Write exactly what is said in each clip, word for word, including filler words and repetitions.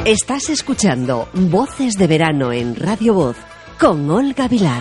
Estás escuchando Voces de Verano en Radio Voz con Olga Vilar.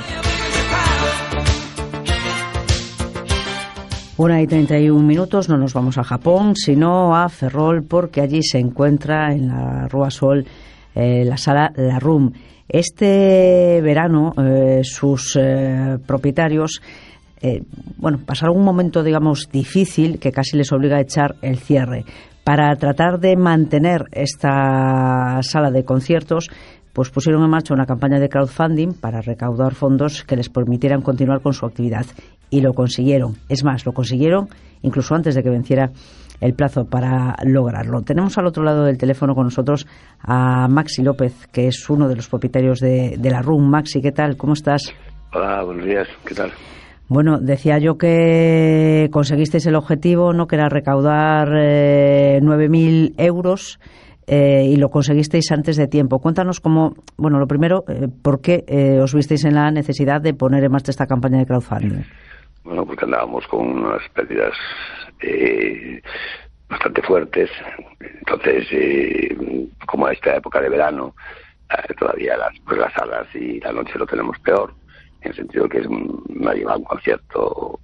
Una y treinta y un minutos, no nos vamos a Japón, sino a Ferrol, porque allí se encuentra en la Rúa Sol eh, la sala La Room. Este verano eh, sus eh, propietarios eh, bueno, pasaron un momento, digamos, difícil que casi les obliga a echar el cierre. Para tratar de mantener esta sala de conciertos, pues pusieron en marcha una campaña de crowdfunding para recaudar fondos que les permitieran continuar con su actividad. Y lo consiguieron. Es más, lo consiguieron incluso antes de que venciera el plazo para lograrlo. Tenemos al otro lado del teléfono con nosotros a Maxi López, que es uno de los propietarios de, de la Room. Maxi, ¿qué tal? ¿Cómo estás? Hola, buenos días. ¿Qué tal? Bueno, decía yo que conseguisteis el objetivo, ¿no? Que era recaudar eh, nueve mil euros eh, y lo conseguisteis antes de tiempo. Cuéntanos cómo, bueno, lo primero, eh, ¿por qué eh, os visteis en la necesidad de poner en marcha esta campaña de crowdfunding? Bueno, porque andábamos con unas pérdidas eh, bastante fuertes. Entonces, eh, como a esta época de verano, eh, todavía las, pues las salas y la noche lo tenemos peor. En el sentido que es nadie va a un concierto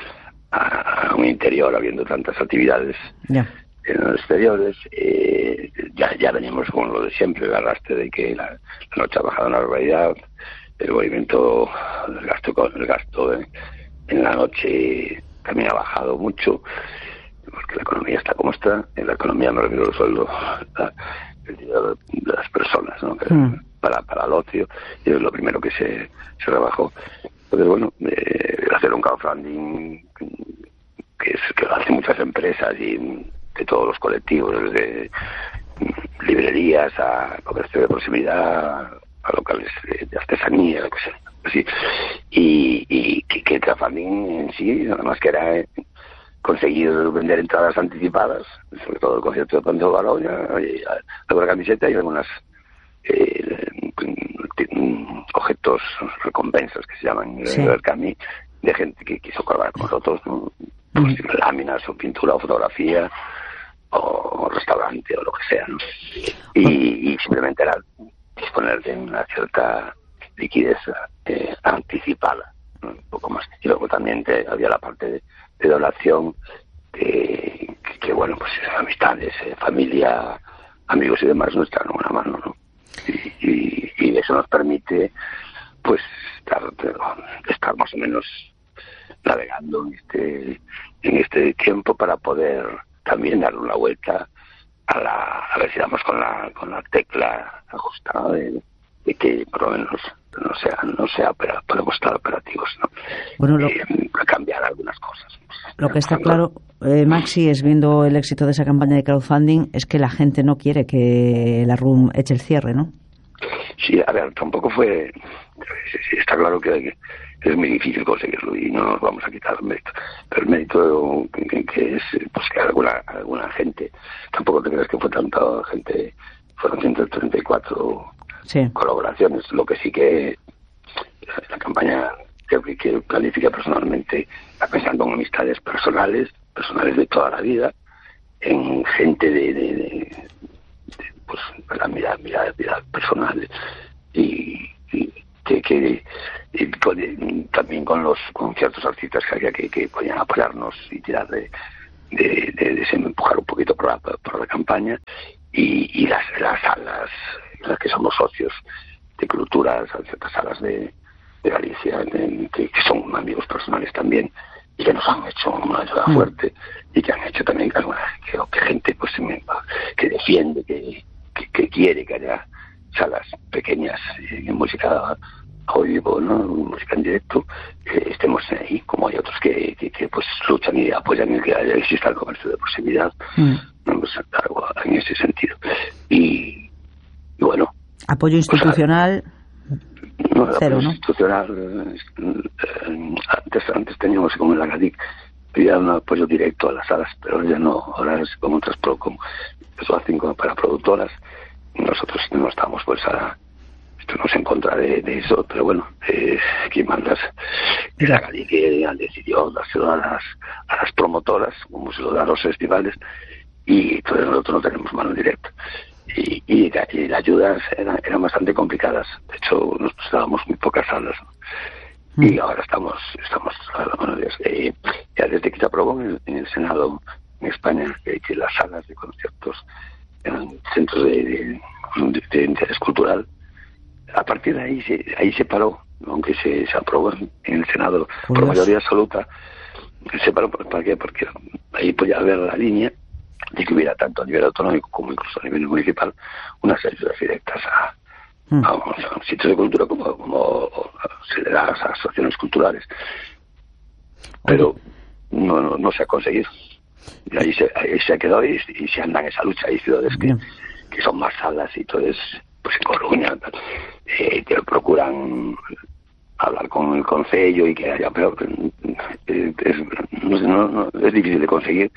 a, a un interior habiendo tantas actividades yeah. en los exteriores. Eh, ya ya venimos con lo de siempre, el arrastre de que la, la noche ha bajado una barbaridad, el movimiento, el gasto, el gasto de, en la noche también ha bajado mucho, porque la economía está como está. En la economía me refiero al sueldo, la, el dinero de las personas, ¿no? Que, mm. para para el ocio, y es lo primero que se, se rebajó. Entonces, bueno, eh, hacer un crowdfunding que, es, que lo hacen muchas empresas y de todos los colectivos, desde librerías a comercio de proximidad, a locales de artesanía, lo que sea. Así. Y, y que, que el crowdfunding en sí, nada más que era eh, conseguir vender entradas anticipadas, sobre todo el concierto de Ponte Baloña, alguna camiseta y algunas eh, objetos, recompensas que se llaman sí. el Cami, de gente que quiso colaborar con nosotros, ¿no? Pues, mm. láminas o pintura o fotografía o restaurante o lo que sea, ¿no? Y, y simplemente era disponer de una cierta liquidez eh, anticipada, ¿no? Un poco más. Y luego también te, había la parte de, de donación que, que, que, bueno, pues amistades, eh, familia, amigos y demás nos echan una mano, ¿no? Y, y, y eso nos permite, pues, estar, estar más o menos navegando en este, en este tiempo para poder también darle una vuelta a la, a ver si damos con la, con la tecla ajustada de, de que por lo menos no sea, no sea, pero podemos estar operativos, ¿no? Bueno, lo, eh, cambiar algunas cosas. Lo que está claro, eh, Maxi, es viendo el éxito de esa campaña de crowdfunding, es que la gente no quiere que la Room eche el cierre, ¿no? Sí, a ver, tampoco fue... Sí, está claro que, que es muy difícil conseguirlo y no nos vamos a quitar el mérito. Pero el mérito que, que es, pues que alguna alguna gente, tampoco te creas que fue tanta gente, fueron ciento treinta y cuatro sí. colaboraciones. Lo que sí que la campaña que, que planifica personalmente, pensando en amistades personales, personales de toda la vida, en gente de, de, de, de pues, la mirada, mirada, mirada personal y, y que, que y con, también con los con ciertos artistas que había que, que podían apoyarnos y tirar de, de, de, de empujar un poquito por la, por la campaña y, y las, las salas en las que somos socios de culturas, ciertas salas de, de Galicia de, que, que son amigos personales también y que nos han hecho una ayuda fuerte y que han hecho también que, alguna, que, que gente pues que defiende, que, que, que quiere que haya salas pequeñas en música a vivo, ¿no? Música en directo, que estemos ahí, como hay otros que, que, que pues luchan y apoyan el que exista el comercio de proximidad, mm. no, pues, algo en ese sentido. Y, y bueno. Apoyo institucional. Pues, no, cero, apoyo ¿no? institucional, eh, antes, antes teníamos como en la Gadic, pedían un apoyo directo a las salas, pero ya no, ahora es como otras pro, como eso hacen como para productoras. Nosotros no estamos pues a estamos en contra de, de eso, pero bueno, eh, quien mandas es la Galicia, decidió dárselo a las a las promotoras, como se lo da a los festivales, y entonces nosotros no tenemos mano directa. Y, y, y las ayudas eran, eran bastante complicadas. De hecho, nosotros dábamos muy pocas salas, ¿no? Y ahora estamos, estamos bueno, desde, ya desde que se aprobó en el, en el Senado en España, que, que las salas de conciertos eran centros de, de, de, de interés cultural. A partir de ahí se, ahí se paró, aunque se, se aprobó en, en el Senado por Dios. Mayoría absoluta. Se paró, ¿para qué? Porque ahí podía haber la línea de que hubiera tanto a nivel autonómico como incluso a nivel municipal unas ayudas directas a, mm. a, a sitios de cultura como, como se le da a las asociaciones culturales. Pero no, no, no se ha conseguido. Y ahí se, ahí se ha quedado y, y se anda en esa lucha. Hay ciudades que, que son más salas y entonces, pues en Coruña, eh, que procuran hablar con el concello y que haya, pero eh, es, no, no, no, es difícil de conseguir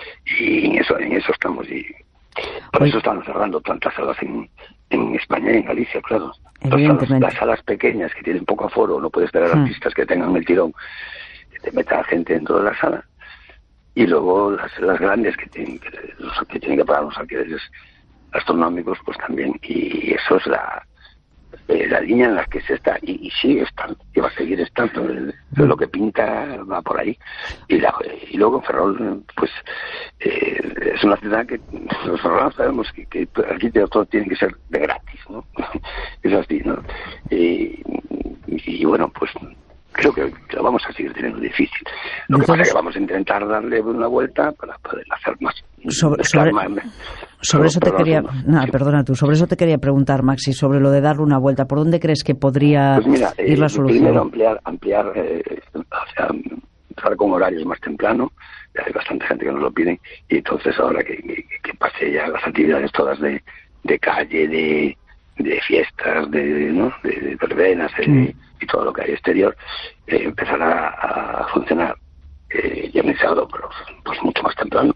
y en eso en eso estamos y por Oye. eso están cerrando tantas salas en, en España y en Galicia, claro. Las salas, las salas pequeñas que tienen poco aforo, no puedes tener hmm. artistas que tengan el tirón, que te meta gente dentro de la sala, y luego las, las grandes que tienen que, los, que tienen que pagar los alquileres astronómicos, pues también, y eso es la Eh, la línea en la que se está y, y sigue estando y va a seguir estando. El, lo que pinta va por ahí y, la, y luego Ferrol, pues eh, es una ciudad que los ferrolanos sabemos que, que aquí todo tiene que ser de gratis, ¿no? Es así, ¿no? Y, y, y bueno, pues creo que, que lo vamos a seguir teniendo difícil. Lo Entonces, que pasa es que vamos a intentar darle una vuelta para poder hacer más. Sobre, sobre, más, sobre eso te quería, no, sí. perdona tú, sobre eso te quería preguntar, Maxi, sobre lo de darle una vuelta. ¿Por dónde crees que podría pues mira, ir eh, la solución? Primero ampliar, ampliar, eh, o sea, empezar con horarios más temprano. Ya hay bastante gente que nos lo pide y entonces ahora que, que, que pase ya las actividades todas de, de calle, de de fiestas, de, ¿no? de, de verbenas eh, sí. y todo lo que hay exterior, eh, empezará a, a funcionar eh, ya iniciado, pero pues mucho más temprano,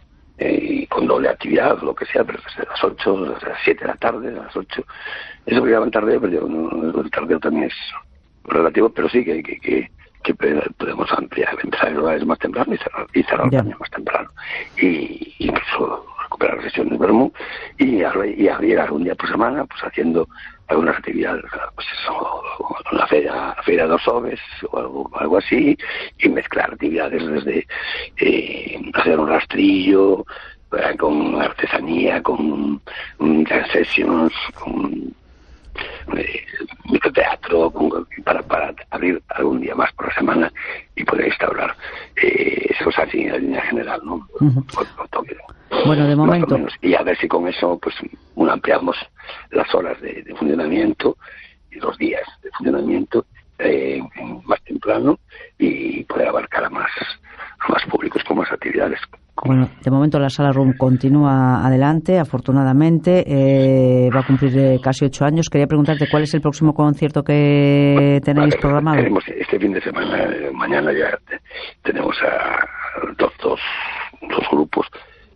eh, con doble actividad, lo que sea, pero desde las ocho, desde las siete de la tarde, a las ocho. Eso que llaman tardeo, pero yo, no, el tardeo también es relativo, pero sí que, que, que, que podemos ampliar, empezar el horario más temprano y cerrar, y cerrar también más temprano. Y incluso recuperar sesiones de Bermú y, y abrir algún día por semana, pues haciendo algunas actividades, pues eso, la feria, la feria de los Oves o algo, algo así, y mezclar actividades desde eh, hacer un rastrillo, eh, con artesanía, con um, jazz sessions, con eh, microteatro, con, para, para abrir algún día más por la semana y poder instaurar eh, eso es así en línea general, ¿no? Uh-huh. Con, con todo, bueno, de momento. Y a ver si con eso pues ampliamos las horas de, de funcionamiento y los días de funcionamiento eh, más temprano y poder abarcar a más, a más públicos con más actividades. Bueno, de momento la Sala Room continúa adelante, afortunadamente. Eh, va a cumplir eh, casi ocho años. Quería preguntarte cuál es el próximo concierto que bueno, tenéis vale, programado. Tenemos este fin de semana, eh, mañana ya te, tenemos a dos, dos, dos grupos.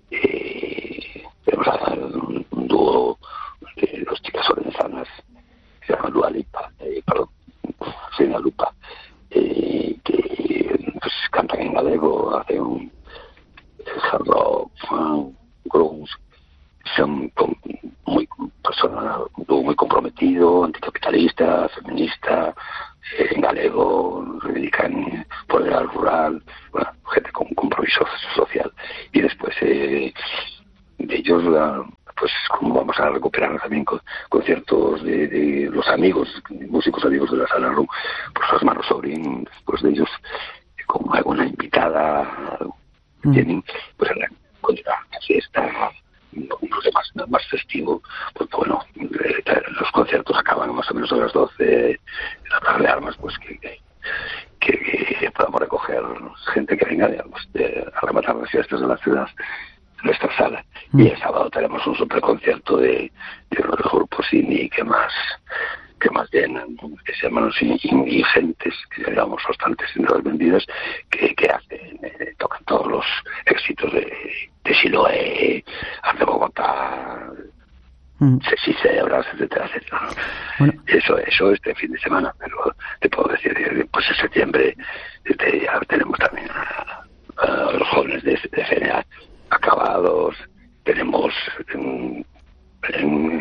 Eh, tenemos a un, un dúo de dos chicas orensanas que se llama Dua Lipa, eh, perdón, Sena Lupa, eh, que pues, cantan en galego, hacen un hard rock, funk, grunge, son con, muy personas, un dúo muy comprometido, anticapitalista, feminista, eh, en galego, reivindican poder rural, bueno, gente con compromiso social. Y después eh, de ellos, pues como vamos a recuperar también con, conciertos de, de los amigos, músicos amigos de la Sala Room, pues los hermanos Sobrin, después de ellos, con alguna invitada, mm. tienen, pues en la, continuar la fiesta, unos demás más festivo, porque bueno, eh, los conciertos acaban más o menos a las doce, en la Plaza de Armas, pues que, que, que, que podamos recoger gente que venga, digamos, de, a rematar las fiestas de la ciudad en nuestra sala. Mm. Y el sábado tenemos un super concierto de, de uno de los grupos indie que más que más llenan, que se llaman los Ingentes, que llamamos bastantes en las vendidas, que, que hacen, eh, tocan todos los éxitos de, de Siloé, Arte Bogotá, mm. Sexy Cebras, etcétera, etcétera. Bueno. Eso, eso este fin de semana, pero te puedo decir, pues en septiembre este, ya tenemos también a, a los jóvenes de, de C N A acabados, tenemos en, en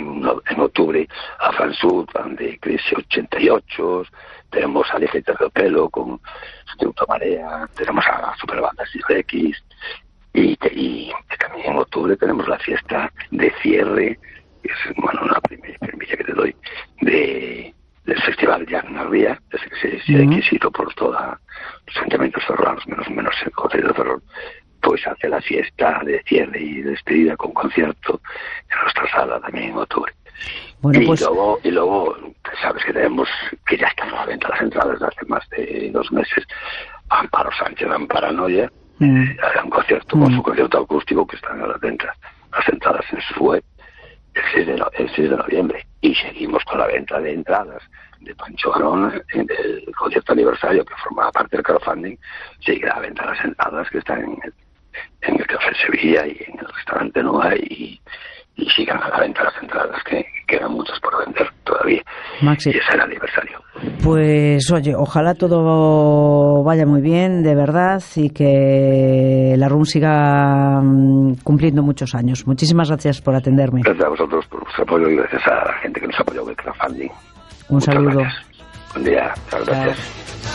octubre a Fansud, van de Crisis ochenta y ocho, tenemos a Eje Terciopelo con Sustituto Marea, tenemos a Superbanda X, y, y también en octubre tenemos la fiesta de cierre, que es, bueno, una primicia que te doy, de del Festival Jan Narvía, desde que se, se uh-huh. exquisito por todos los ayuntamientos ferrolanos, menos menos el Concello de Ferrol, pues hace la fiesta de cierre y despedida con concierto en nuestra sala también en octubre. Bueno, y, pues... luego, y luego, sabes que tenemos, que ya están a la venta las entradas desde hace más de dos meses, Amparo Sánchez en Paranoia, uh-huh. eh, hará un concierto uh-huh. con su concierto acústico que están a la venta, las entradas en su web, el seis de, no, el seis de noviembre. Y seguimos con la venta de entradas de Pancho Garón en el concierto aniversario que formaba parte del crowdfunding. Sigue a la venta las entradas que están en el, en el Café Sevilla y en el restaurante Nua, y, y sigan a la venta las entradas, que quedan muchas por vender todavía. Maxi, y es el aniversario. Pues oye, ojalá todo vaya muy bien, de verdad, y que la R U M siga cumpliendo muchos años. Muchísimas gracias por atenderme. Gracias a vosotros por vuestro apoyo y gracias a la gente que nos apoyó con el crowdfunding. Un Muchas saludo. Gracias. Buen día. Muchas gracias.